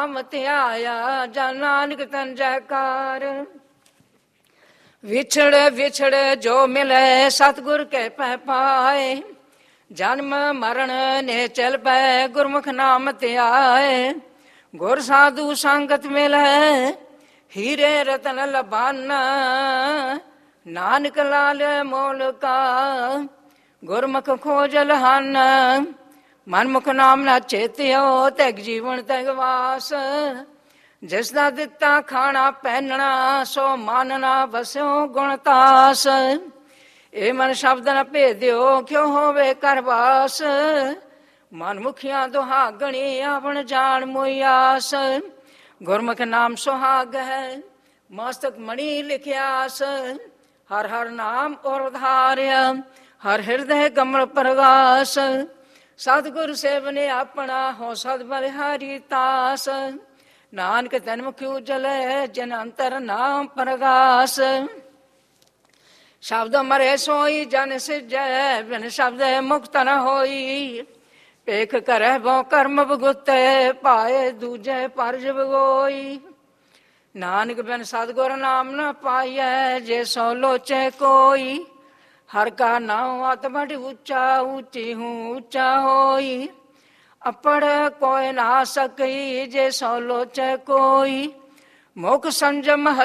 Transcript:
ਨਾਮ ਧਿਆਇਆ, ਜਨ ਨਾਨਕ ਤਨ ਜੈਕਾਰ। ਵਿਛੜ ਵਿਛੜ ਜੋ ਮਿਲੇ ਸਤਿਗੁਰ ਕੇ ਪੈ ਪਾਏ, ਜਨਮ ਮਰਨ ਨੇ ਚਲ ਪੈ ਗੁਰਮੁਖ ਨਾਮ ਧਿਆਏ। ਗੁਰ ਸਾਧੂ ਸੰਗਤ ਮਿਲੇ ਹੀਰੇ ਰਤਨ ਲਬਾਨਾ, ਨਾਨਕ ਲਾਲ ਮੋਲ ਕਾ ਗੁਰਮੁਖ ਖੋਜ ਲਹਾਨ। ਮਨਮੁਖ ਨਾਮ ਨਾ ਚੇਤਿਓ, ਤੈਗ ਜੀਵਨ ਤੈਗ ਵਾਸ। ਜਿਸ ਦਾ ਦਿੱਤਾ ਖਾਣਾ ਪਹਿਨਣਾ, ਸੋ ਮਨ ਨਾ ਵਸਿਓ ਗੁਣਤਾਸ। ਇਹ ਮਨ ਸ਼ਬਦ ਨਾ ਭੇਦਿਓ, ਕਿਉ ਹੋਵੇ ਘਰ ਵਾਸ। ਮਨਮੁਖੀਆਂ ਦੁਹਾਗਣੀ, ਆਵਣ ਜਾਣ ਮੋਈ ਆਸ। ਗੁਰਮੁਖ ਨਾਮ ਸੁਹਾਗ ਹੈ, ਮਸਤਕ ਮਣੀ ਲਿਖਿਆਸ। ਹਰ ਹਰ ਨਾਮ ਔਰ ਉਧਾਰਿਆ, ਹਰ ਹਿਰਦੈ ਕਮਲ ਪ੍ਰਗਾਸ। ਸਤਿਗੁਰ ਸੇਵਨੇ ਆਪਣਾ, ਹੋ ਸਦ ਬਲਿਹਾਰੀ ਤਾਸ। ਨਾਨਕ ਤਨ ਮੁਖ ਉਜਲੇ, ਜਨ ਅੰਤਰ ਨਾਮ ਪ੍ਰਗਾਸ। ਸ਼ਬਦ ਮਰੇ ਸੋਈ ਜਨ ਸਿਜੈ, ਬਿਨ ਸ਼ਬਦ ਮੁਕਤ ਨ ਹੋਈ। ਭੇਖ ਕਰੈ ਬੋ ਕਰਮ ਬਗੁਤੇ, ਪਾਏ ਦੂਜੇ ਪਰਜ ਬਗੋਈ। ਨਾਨਕ ਬਿਨ ਸਤਿਗੁਰ ਨਾਮ ਨ ਪਾਈਐ, ਜੇ ਸੋ ਲੋਚੈ ਕੋਈ। ਹਰ ਕਾ ਨਾਮ ਅਤ ਬੜ ਉੱਚਾ, ਉੱਚੀ ਹੂੰ ਉੱਚਾ ਹੋਈ। ਅਪੜ ਕੋਇ ਨਾ ਸਕਈ, ਜੇ ਸੋ ਲੋਚੈ ਕੋਈ। ਮੁਖ ਸੰਜਮ